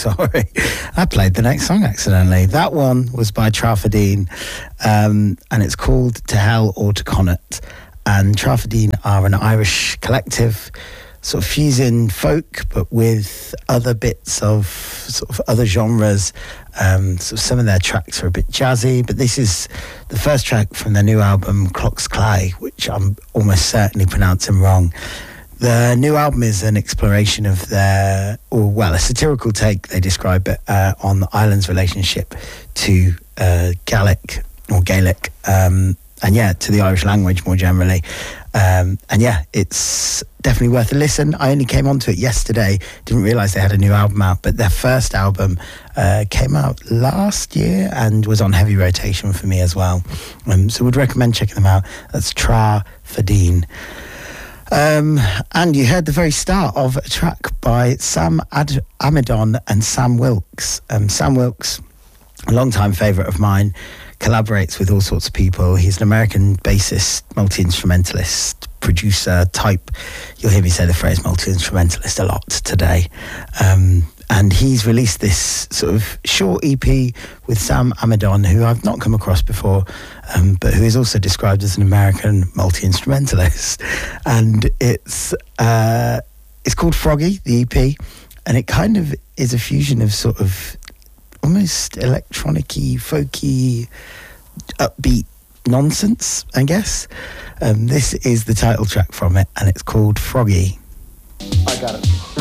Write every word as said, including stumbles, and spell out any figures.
sorry. I played the next song accidentally. That one was by Trafadine, um, and it's called To Hell or to Connacht. And Trafadine are an Irish collective, sort of fusing folk, but with other bits of sort of other genres. Um, so some of their tracks are a bit jazzy, but this is the first track from their new album, Clocks Clay, which I'm almost certainly pronouncing wrong. The new album is an exploration of their, or well, a satirical take, they describe it, uh, on the island's relationship to uh, Gaelic, or Gaelic, um, and yeah, to the Irish language more generally. Um, and yeah, it's definitely worth a listen. I only came onto it yesterday, didn't realise they had a new album out, but their first album uh, came out last year and was on heavy rotation for me as well. Um, so would recommend checking them out. That's Trafadine. Um, and you heard the very start of a track by Sam Ad- Amidon and Sam Wilkes. Um, Sam Wilkes, a long-time favourite of mine, collaborates with all sorts of people. He's an American bassist, multi-instrumentalist, producer type. You'll hear me say the phrase multi-instrumentalist a lot today. Um, and he's released this sort of short E P with Sam Amidon, who I've not come across before, um, but who is also described as an American multi-instrumentalist. And it's uh, it's called Froggy, the E P, and it kind of is a fusion of sort of almost electronic-y, folky, upbeat nonsense, I guess. Um, this is the title track from it, and it's called Froggy. I got it.